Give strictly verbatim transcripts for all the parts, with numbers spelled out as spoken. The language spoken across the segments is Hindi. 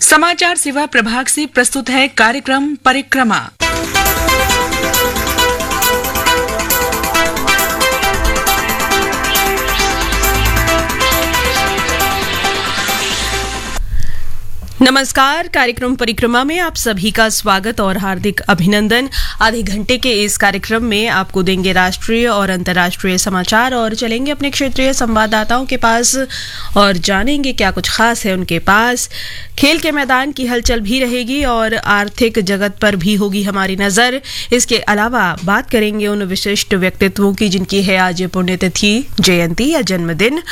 समाचार सेवा प्रभाग से प्रस्तुत है कार्यक्रम परिक्रमा। नमस्कार, कार्यक्रम परिक्रमा में आप सभी का स्वागत और हार्दिक अभिनंदन। आधे घंटे के इस कार्यक्रम में आपको देंगे राष्ट्रीय और अंतर्राष्ट्रीय समाचार और चलेंगे अपने क्षेत्रीय संवाददाताओं के पास और जानेंगे क्या कुछ खास है उनके पास। खेल के मैदान की हलचल भी रहेगी और आर्थिक जगत पर भी होगी हमारी नजर। इसके अलावा बात करेंगे उन विशिष्ट व्यक्तित्वों की जिनकी है आज पुण्यतिथि, जयंती या जन्मदिन,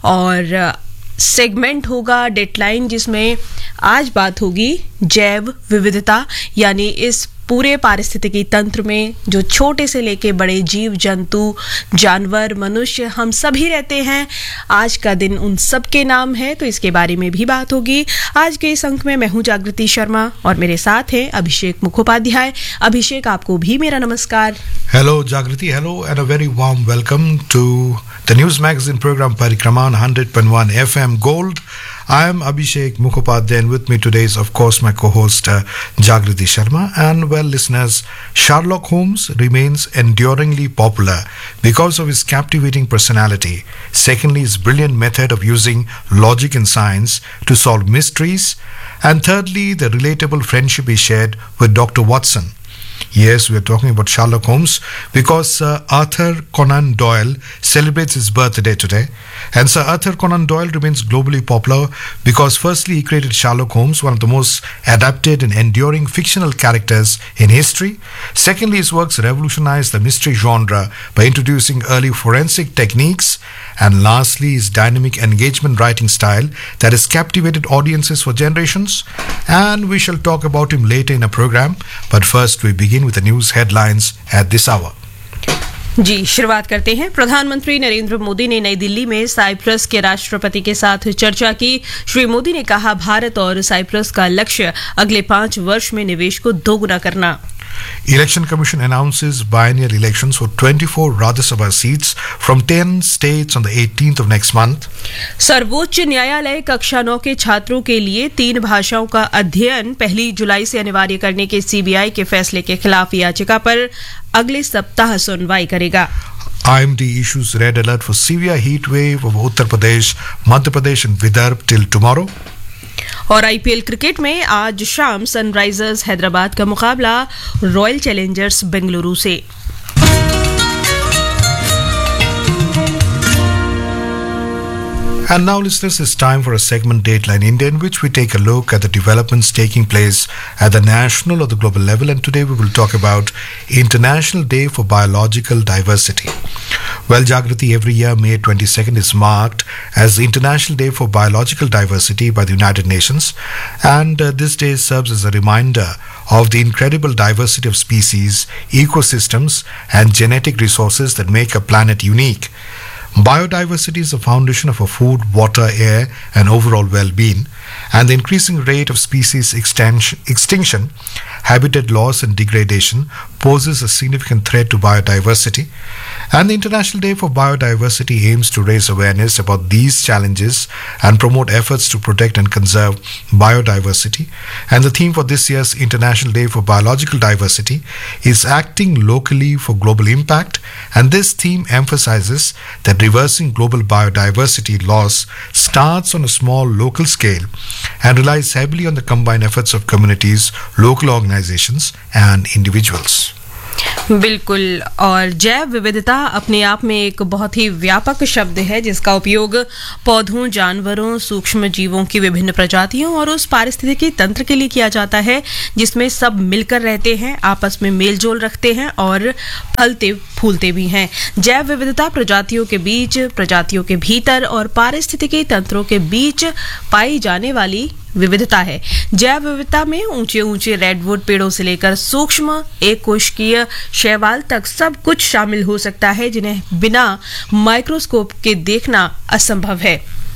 और सेगमेंट होगा डेडलाइन जिसमें आज बात होगी जैव विविधता, यानी इस पूरे पारिस्थितिकी तंत्र में जो छोटे से लेके बड़े जीव जंतु, जानवर, मनुष्य, हम सभी रहते हैं। आज का दिन उन सब के नाम है, तो इसके बारे में भी बात होगी। आज के इस अंक में मैं हूं जागृति शर्मा और मेरे साथ हैं अभिषेक मुखोपाध्याय। अभिषेक, आपको भी मेरा नमस्कार। Hello Jagriti, hello and a very warm welcome to the news magazine program Parikrama on one hundred point one F M Gold. I am Abhishek Mukhopadhyay and with me today is of course my co-host uh, Jagriti Sharma. And well listeners, Sherlock Holmes remains enduringly popular because of his captivating personality. Secondly, his brilliant method of using logic and science to solve mysteries. And thirdly, the relatable friendship he shared with Doctor Watson. Yes, we are talking about Sherlock Holmes because uh, Arthur Conan Doyle celebrates his birthday today. And Sir Arthur Conan Doyle remains globally popular because firstly he created Sherlock Holmes, one of the most adapted and enduring fictional characters in history. Secondly, his works revolutionized the mystery genre by introducing early forensic techniques. And lastly, his dynamic engagement writing style that has captivated audiences for generations. And we shall talk about him later in a program. But first we begin with the news headlines at this hour. जी, शुरुआत करते हैं। प्रधानमंत्री नरेंद्र मोदी ने नई दिल्ली में साइप्रस के राष्ट्रपति के साथ चर्चा की। श्री मोदी ने कहा, भारत और साइप्रस का लक्ष्य अगले पांच वर्ष में निवेश को दोगुना करना। Election Commission announces biennial elections for twenty-four Rajya Sabha seats from ten states on the eighteenth of next month. सर्वोच्च न्यायालय कक्षा नौ के छात्रों के लिए तीन भाषाओं का अध्ययन पहली जुलाई से अनिवार्य करने के सीबीआई के फैसले के खिलाफ याचिका पर अगले सप्ताह सुनवाई करेगा। I M D issues red alert for severe heat wave over Uttar Pradesh, Madhya Pradesh and Vidarbha till tomorrow. और आईपीएल क्रिकेट में आज शाम सनराइजर्स हैदराबाद का मुकाबला रॉयल चैलेंजर्स बेंगलुरु से। And now listeners, it's time for a segment Dateline India in which we take a look at the developments taking place at the national or the global level, and today we will talk about International Day for Biological Diversity. Well, Jagriti, every year May twenty-second is marked as the International Day for Biological Diversity by the United Nations, and uh, this day serves as a reminder of the incredible diversity of species, ecosystems and genetic resources that make a planet unique. Biodiversity is the foundation of our food, water, air and overall well-being, and the increasing rate of species extinction, extinction, habitat loss and degradation poses a significant threat to biodiversity. And the International Day for Biodiversity aims to raise awareness about these challenges and promote efforts to protect and conserve biodiversity. And the theme for this year's International Day for Biological Diversity is Acting Locally for Global Impact. And this theme emphasizes that reversing global biodiversity loss starts on a small local scale and relies heavily on the combined efforts of communities, local organizations and individuals. बिल्कुल, और जैव विविधता अपने आप में एक बहुत ही व्यापक शब्द है जिसका उपयोग पौधों, जानवरों, सूक्ष्म जीवों की विभिन्न प्रजातियों और उस पारिस्थितिकी तंत्र के लिए किया जाता है जिसमें सब मिलकर रहते हैं, आपस में मेल जोल रखते हैं और फलते फूलते भी हैं। जैव विविधता प्रजातियों के बीच, प्रजातियों के भीतर और पारिस्थितिकी तंत्रों के बीच पाई जाने वाली विविधता है। जैव विविधता में ऊंचे ऊंचे रेडवुड पेड़ों से लेकर सूक्ष्म एक कोशिकीय शैवाल तक सब कुछ शामिल हो सकता है जिन्हें बिना माइक्रोस्कोप के देखना असंभव है।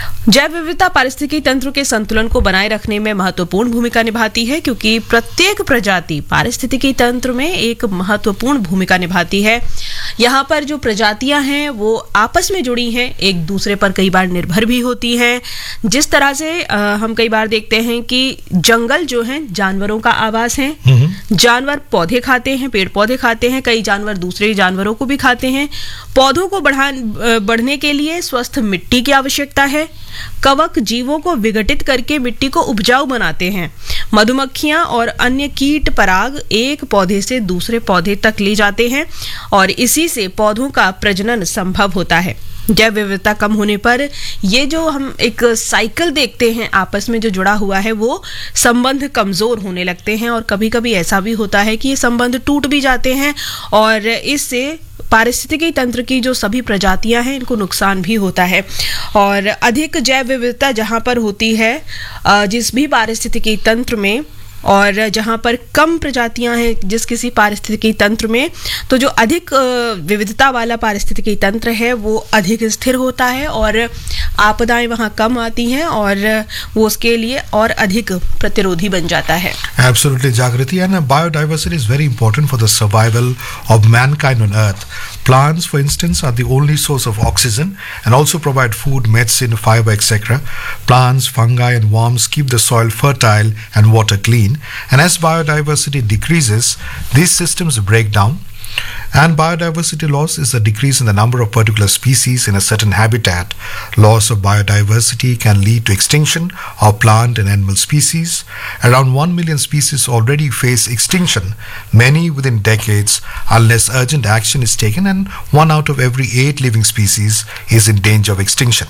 जैव विविधता पारिस्थितिकी तंत्र के संतुलन को बनाए रखने में महत्वपूर्ण भूमिका निभाती है, क्योंकि प्रत्येक प्रजाति पारिस्थितिकी तंत्र में एक महत्वपूर्ण भूमिका निभाती है। यहाँ पर जो प्रजातियां हैं वो आपस में जुड़ी हैं, एक दूसरे पर कई बार निर्भर भी होती हैं। जिस तरह से आ, हम कई बार देखते हैं कि जंगल जो है जानवरों का आवास है, जानवर पौधे खाते हैं, पेड़ पौधे खाते हैं, कई जानवर दूसरे जानवरों को भी खाते हैं। पौधों को बढ़ा बढ़ने के लिए स्वस्थ मिट्टी की आवश्यकता है। कवक जीवों को विघटित करके मिट्टी को उपजाऊ बनाते हैं। मधुमक्खियां और अन्य कीट पराग एक पौधे से दूसरे पौधे तक ले जाते हैं और इसी से पौधों का प्रजनन संभव होता है। जैव विविधता कम होने पर ये जो हम एक साइकिल देखते हैं आपस में जो जुड़ा हुआ है, वो संबंध कमजोर होने लगते हैं और कभी कभी ऐसा भी होता है कि ये संबंध टूट भी जाते हैं और इससे पारिस्थितिकी तंत्र की जो सभी प्रजातियां हैं इनको नुकसान भी होता है। और अधिक जैव विविधता जहां पर होती है जिस भी पारिस्थितिकी तंत्र में, और जहां पर कम प्रजातियां हैं जिस किसी पारिस्थितिकी तंत्र में, तो जो अधिक विविधता वाला पारिस्थितिकी तंत्र है वो अधिक स्थिर होता है और आपदाएं वहां कम आती हैं और वो उसके लिए और अधिक प्रतिरोधी बन जाता है। Absolutely, Jagriti, and biodiversity is very important for the survival of mankind on Earth. Plants, for instance, are the only source of oxygen and also provide food, medicine, fiber, et cetera. Plants, fungi, and worms keep the soil fertile and water clean. And as biodiversity decreases, these systems break down. And biodiversity loss is a decrease in the number of particular species in a certain habitat. Loss of biodiversity can lead to extinction of plant and animal species. Around one million species already face extinction, many within decades, unless urgent action is taken, and one out of every eight living species is in danger of extinction.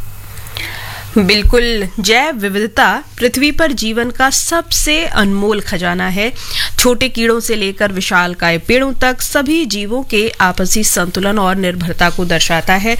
बिल्कुल, जैव विविधता पृथ्वी पर जीवन का सबसे अनमोल खजाना है। छोटे कीड़ों से लेकर विशालकाय पेड़ों तक सभी जीवों के आपसी संतुलन और निर्भरता को दर्शाता है।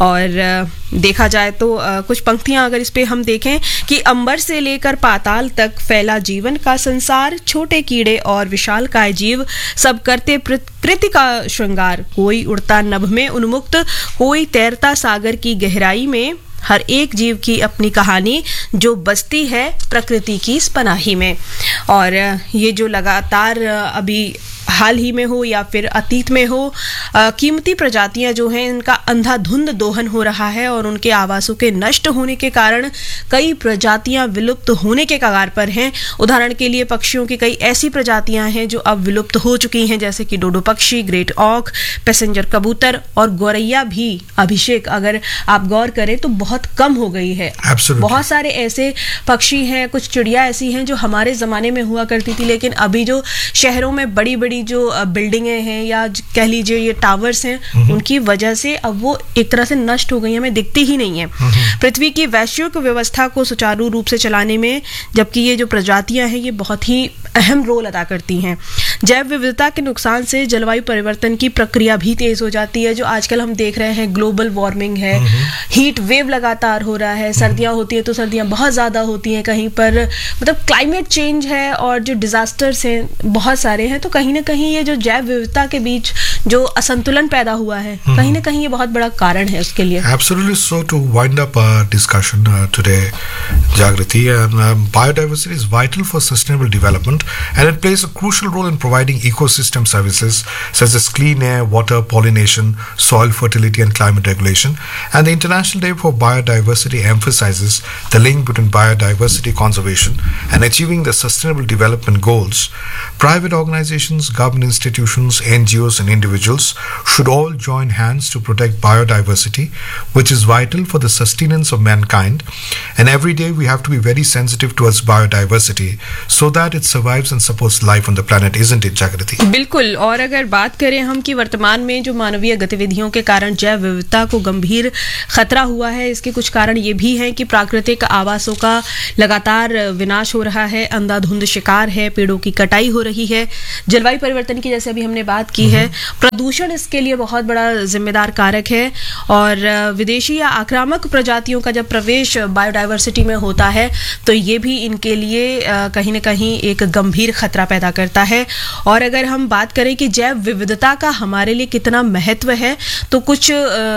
और देखा जाए तो कुछ पंक्तियां अगर इस पे हम देखें कि अंबर से लेकर पाताल तक फैला जीवन का संसार, छोटे कीड़े और विशालकाय जीव सब करते प्रकृति का श्रृंगार। कोई उड़ता नभ में उन्मुक्त, कोई तैरता सागर की गहराई में, हर एक जीव की अपनी कहानी जो बसती है प्रकृति की इस पनाही में। और ये जो लगातार अभी हाल ही में हो या फिर अतीत में हो, कीमती प्रजातियां जो हैं इनका अंधाधुंध दोहन हो रहा है और उनके आवासों के नष्ट होने के कारण कई प्रजातियां विलुप्त होने के कगार पर हैं। उदाहरण के लिए पक्षियों की कई ऐसी प्रजातियां हैं जो अब विलुप्त हो चुकी हैं, जैसे कि डोडो पक्षी, ग्रेट ऑक, पैसेंजर कबूतर और गौरैया भी। अभिषेक, अगर आप गौर करें तो बहुत कम हो गई है। Absolutely. बहुत सारे ऐसे पक्षी हैं, कुछ चिड़िया ऐसी हैं जो हमारे जमाने में हुआ करती थी, लेकिन अभी जो शहरों में बड़ी बड़ी जो बिल्डिंगें हैं या कह लीजिए ये टावर्स हैं, उनकी वजह से अब वो एक तरह से नष्ट हो गई हैं, हमें दिखती ही नहीं है। पृथ्वी की वैश्विक व्यवस्था को सुचारू रूप से चलाने में जबकि ये जो प्रजातियां हैं ये बहुत ही अहम रोल अदा करती हैं। जैव विविधता के नुकसान से जलवायु परिवर्तन की प्रक्रिया भी तेज हो जाती है। जो आजकल हम देख रहे हैं ग्लोबल वार्मिंग है, हीट वेव लगातार हो रहा है, सर्दियां होती है तो सर्दियां बहुत ज्यादा होती हैं कहीं पर, मतलब क्लाइमेट चेंज है और जो डिजास्टर्स हैं बहुत सारे हैं। तो कहीं ना कहीं ये जो जैव विविधता के बीच जो असंतुलन पैदा हुआ है, कहीं ना कहीं ये बहुत बड़ा कारण है उसके लिए। Absolutely. So to wind up our discussion uh, today, Jagriti, and um, biodiversity is vital for sustainable development, and it plays a crucial role in providing ecosystem services such as clean air, water, pollination, soil fertility, and climate regulation. And the International Day for Biodiversity emphasizes the link between biodiversity conservation and achieving the sustainable development goals. Private organizations, government institutions, N G Os, and individuals should all join hands to protect biodiversity, which is vital for the sustenance of mankind. And every day we have to be very sensitive towards biodiversity so that it survives and supports life on the planet, isn't it, Jagriti? बिल्कुल। और अगर बात करें हम कि वर्तमान में जो मानवीय गतिविधियों के कारण जैव विविधता को गंभीर खतरा हुआ है, इसके कुछ कारण ये भी हैं कि प्राकृतिक आवासों का लगातार विनाश हो रहा है, अंधाधुंध शिकार है, पेड़ों की कटाई हो रही है, जलवायु परिवर्तन की जैसे अभी हमने बात की है, प्रदूषण इसके लिए बहुत बड़ा जिम्मेदार कारक है। और विदेशी या आक्रामक प्रजातियों का जब प्रवेश बायोडायवर्सिटी में होता है तो ये भी इनके लिए कहीं ना कहीं एक गंभीर खतरा पैदा करता है। और अगर हम बात करें कि जैव विविधता का हमारे लिए कितना महत्व है, तो कुछ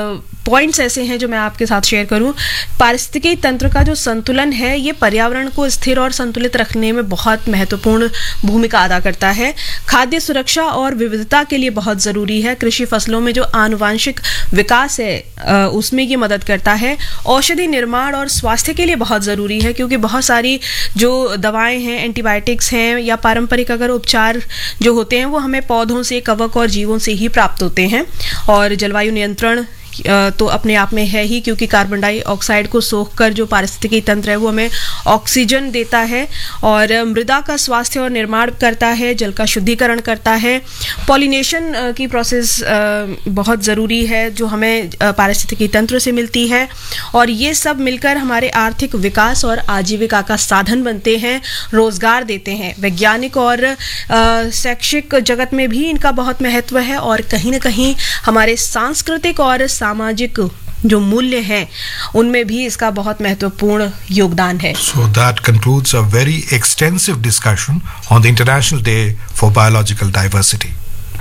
पॉइंट्स ऐसे हैं जो मैं आपके साथ शेयर करूं। पारिस्थितिकी तंत्र का जो संतुलन है ये पर्यावरण को स्थिर और संतुलित रखने में बहुत महत्वपूर्ण भूमिका अदा करता है। खाद्य सुरक्षा और विविधता के लिए बहुत ज़रूरी है। कृषि फसलों में जो आनुवांशिक विकास है उसमें ये मदद करता है। औषधि निर्माण और स्वास्थ्य के लिए बहुत ज़रूरी है, क्योंकि बहुत सारी जो दवाएं हैं, एंटीबायोटिक्स हैं या पारंपरिक अगर उपचार जो होते हैं वो हमें पौधों से, कवक और जीवों से ही प्राप्त होते हैं। और जलवायु नियंत्रण तो अपने आप में है ही, क्योंकि कार्बन डाइऑक्साइड को सोखकर जो पारिस्थितिकी तंत्र है वो हमें ऑक्सीजन देता है और मृदा का स्वास्थ्य और निर्माण करता है, जल का शुद्धिकरण करता है। पॉलिनेशन की प्रोसेस बहुत ज़रूरी है जो हमें पारिस्थितिकी तंत्र से मिलती है, और ये सब मिलकर हमारे आर्थिक विकास और आजीविका का साधन बनते हैं, रोजगार देते हैं। वैज्ञानिक और शैक्षिक जगत में भी इनका बहुत महत्व है, और कहीं ना कहीं हमारे सांस्कृतिक और सामाजिक जो मूल्य हैं उनमें भी इसका बहुत महत्वपूर्ण योगदान है। So that concludes a very extensive discussion on the International Day for Biological Diversity.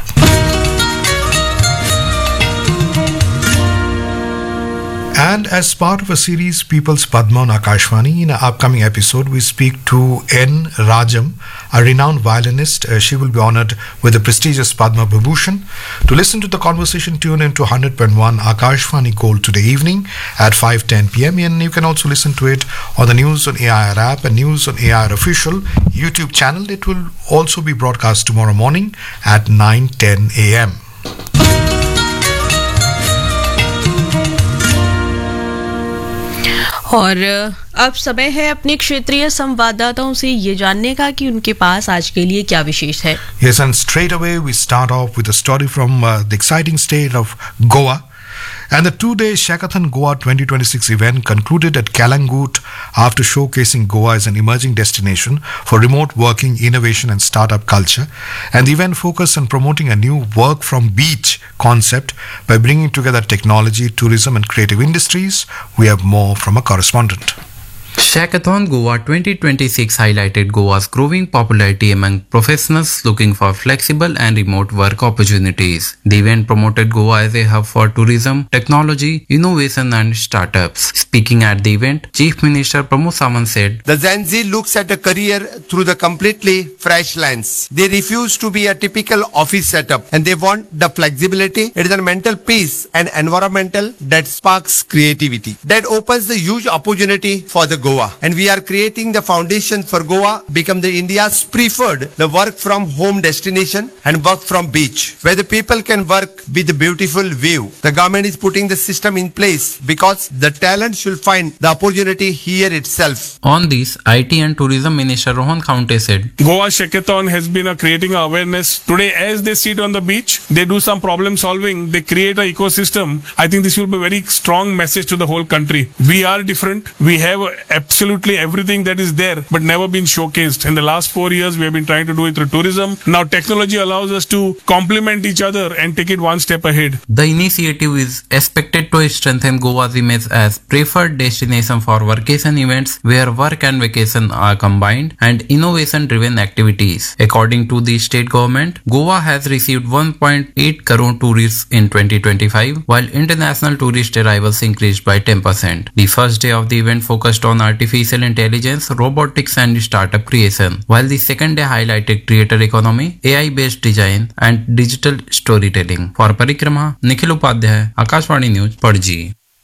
And as part of a series, People's Padma on Akashvani, in an upcoming episode, we speak to N. Rajam, a renowned violinist. Uh, she will be honored with the prestigious Padma Vibhushan. To listen to the conversation, tune in to one hundred point one Akashvani Gold today evening at five ten p m And you can also listen to it on the News on A I R app and News on A I R official YouTube channel. It will also be broadcast tomorrow morning at nine ten a m और अब समय है अपने क्षेत्रीय संवाददाताओं से ये जानने का कि उनके पास आज के लिए क्या विशेष है। Yes, and straight away we start off with a story from uh, the exciting state of Goa. And the two-day Shakathon Goa twenty twenty-six event concluded at Kalangut after showcasing Goa as an emerging destination for remote working, innovation and startup culture. And the event focused on promoting a new work from beach concept by bringing together technology, tourism and creative industries. We have more from a correspondent. Shakathon Goa twenty twenty-six highlighted Goa's growing popularity among professionals looking for flexible and remote work opportunities. The event promoted Goa as a hub for tourism, technology, innovation and startups. Speaking at the event, Chief Minister Pramod Sawant said, "The Gen Z looks at a career through the completely fresh lens. They refuse to be a typical office setup and they want the flexibility. It is a mental peace and environmental that sparks creativity. That opens the huge opportunity for the Goa. And we are creating the foundation for Goa become the India's preferred the work from home destination and work from beach, where the people can work with a beautiful view. The government is putting the system in place because the talent should find the opportunity here itself." On this, I T and Tourism Minister Rohan Khaunte said, "Goa Shakathon has been a creating awareness. Today, as they sit on the beach, they do some problem solving, they create an ecosystem. I think this will be a very strong message to the whole country. We are different. We have absolutely everything that is there, but never been showcased. In the last four years, we have been trying to do it through tourism. Now technology allows us to complement each other and take it one step ahead." The initiative is expected to strengthen Goa's image as preferred destination for vacation events where work and vacation are combined and innovation-driven activities. According to the state government, Goa has received one point eight crore tourists in twenty twenty-five, while international tourist arrivals increased by ten percent. The first day of the event focused on artificial intelligence, robotics and startup creation, while the second day highlighted creator economy, A I-based design and digital storytelling. For Parikrama, Nikhil Upadhyay, Akashvani News, Pardji.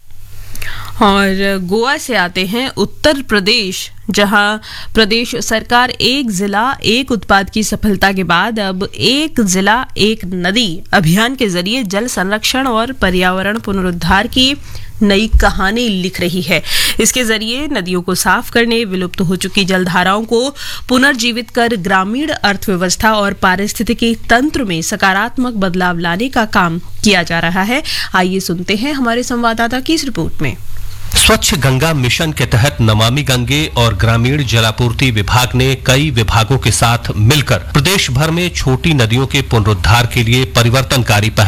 और गोवा से आते हैं उत्तर प्रदेश, जहां प्रदेश सरकार एक जिला एक उत्पाद की सफलता के बाद अब एक जिला एक नदी अभियान के जरिए जल संरक्षण और पर्यावरण पुनरुद्धार की नई कहानी लिख रही है। इसके जरिए नदियों को साफ करने, विलुप्त हो चुकी जलधाराओं को पुनर्जीवित कर ग्रामीण अर्थव्यवस्था और पारिस्थितिकी तंत्र में सकारात्मक बदलाव लाने का काम किया जा रहा है। आइए सुनते हैं हमारे संवाददाता की इस रिपोर्ट में। स्वच्छ गंगा मिशन के तहत नमामि गंगे और ग्रामीण जलापूर्ति विभाग ने कई विभागों के साथ मिलकर प्रदेश भर में छोटी नदियों के पुनरुद्धार के लिए परिवर्तनकारी पहल